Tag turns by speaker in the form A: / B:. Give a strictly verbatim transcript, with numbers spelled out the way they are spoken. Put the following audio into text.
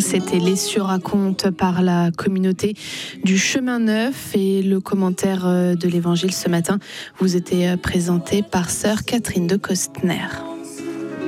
A: C'était Les Surracontes par la communauté du Chemin Neuf et le commentaire de l'Évangile ce matin vous était présenté par sœur Catherine de Costner.